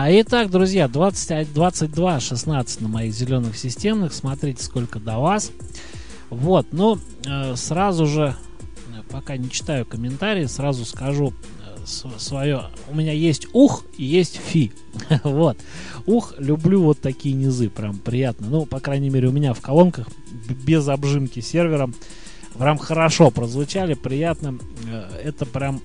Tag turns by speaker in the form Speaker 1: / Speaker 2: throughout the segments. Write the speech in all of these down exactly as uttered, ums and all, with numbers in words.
Speaker 1: А, итак, друзья, двадцать, двадцать два шестнадцать на моих зеленых системных. Смотрите, сколько до вас. Вот, ну, э, сразу же, пока не читаю комментарии, сразу скажу э, свое. У меня есть ух и есть фи. Вот. Ух, люблю вот такие низы, прям приятно. Ну, по крайней мере, у меня в колонках, без обжимки сервером, прям хорошо прозвучали, приятно. Э, это прям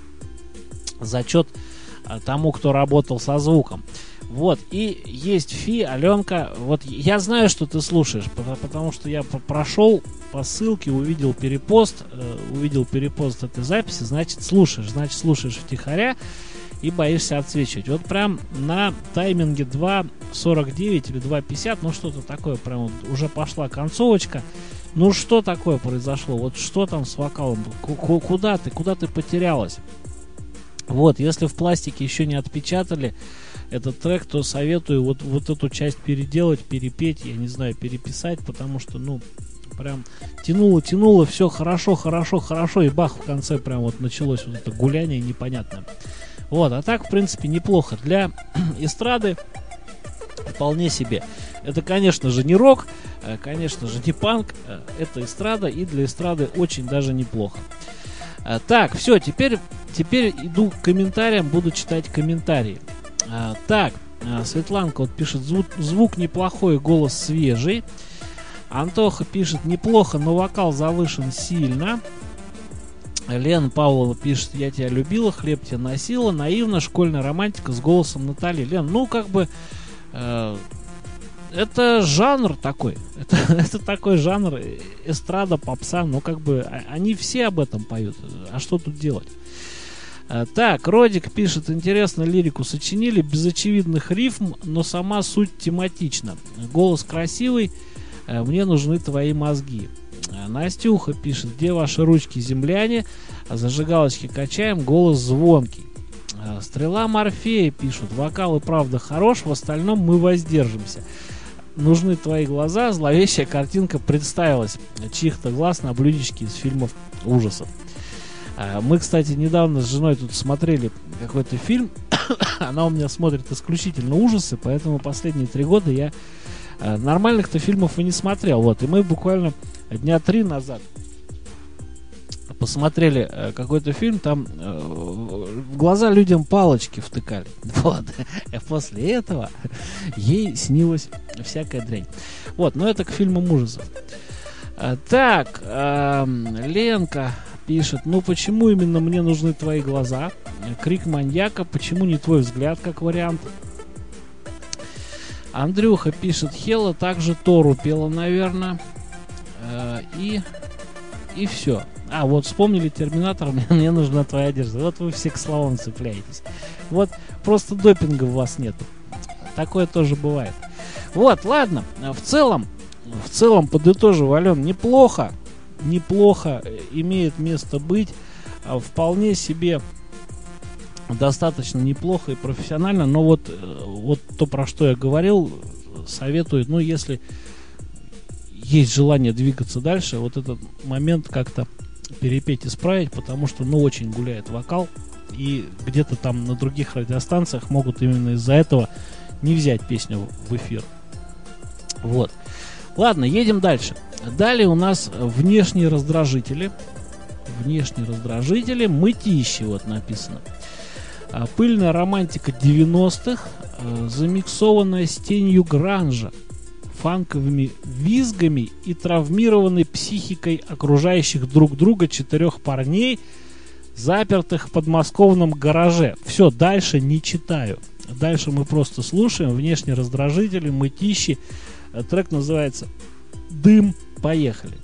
Speaker 1: зачет тому, кто работал со звуком. Вот, и есть фи, Аленка. Вот я знаю, что ты слушаешь, потому что я прошел по ссылке, увидел перепост, э, увидел перепост этой записи, значит слушаешь, значит слушаешь втихаря и боишься отсвечивать. Вот прям на тайминге два сорок девять или два пятьдесят, ну что-то такое, прям вот уже пошла концовочка. Ну что такое произошло? Вот что там с вокалом? Куда ты, куда ты потерялась? Вот, если в пластике еще не отпечатали этот трек, то советую вот, вот эту часть переделать, перепеть, я не знаю, переписать, потому что, ну, прям тянуло, тянуло, все хорошо, хорошо, хорошо, и бах, в конце прям вот началось вот это гуляние непонятное. Вот, а так, в принципе, неплохо. Для эстрады вполне себе. Это, конечно же, не рок, конечно же, не панк, это эстрада, и для эстрады очень даже неплохо. Так, все, теперь, теперь иду к комментариям, буду читать комментарии. А, так, а, Светланка вот пишет, звук, звук неплохой, голос свежий. Антоха пишет, неплохо, но вокал завышен сильно. Лена Павлова пишет, я тебя любила, хлеб тебя носила. Наивно, школьная романтика с голосом Натали. Лен, ну как бы э, это жанр такой. Это, это такой жанр эстрада, попса. Ну как бы они все об этом поют. А что тут делать? Так, Родик пишет, интересно, лирику сочинили, без очевидных рифм, но сама суть тематична. Голос красивый, мне нужны твои мозги. Настюха пишет, где ваши ручки, земляне? Зажигалочки качаем, голос звонкий. Стрела Морфея пишут, вокал и правда хорош, в остальном мы воздержимся. Нужны твои глаза, зловещая картинка представилась. Чьих-то глаз на блюдечке из фильмов ужасов. Мы, кстати, недавно с женой тут смотрели какой-то фильм. Она у меня смотрит исключительно ужасы, поэтому последние три года я нормальных-то фильмов и не смотрел. Вот, и мы буквально дня три назад посмотрели какой-то фильм, там в глаза людям палочки втыкали. Вот. И после этого ей снилась всякая дрянь. Вот, но это к фильмам ужасов. Так, Ленка пишет, ну почему именно мне нужны твои глаза? Крик маньяка, почему не твой взгляд, как вариант? Андрюха пишет, Хела также Тору пела, наверное. Э, и и все. А, вот вспомнили Терминатор, мне, мне нужна твоя одежда. Вот вы все к словам цепляетесь. Вот просто допинга у вас нету. Такое тоже бывает. Вот, ладно, в целом, в целом, подытожив, Ален, неплохо. Неплохо, имеет место быть, вполне себе достаточно неплохо и профессионально, но вот, вот то, про что я говорил, советую, ну, если есть желание двигаться дальше, вот этот момент как-то перепеть, исправить, потому что, ну, очень гуляет вокал, и где-то там на других радиостанциях могут именно из-за этого не взять песню в эфир. Вот. Ладно, едем дальше. Далее у нас внешние раздражители. Внешние раздражители. Мытищи, вот написано. Пыльная романтика девяностых, замиксованная с тенью гранжа, фанковыми визгами и травмированной психикой окружающих друг друга четырех парней, запертых в подмосковном гараже. Все, дальше не читаю. Дальше мы просто слушаем. Внешние раздражители, мытищи. Трек называется «Дым». Поехали.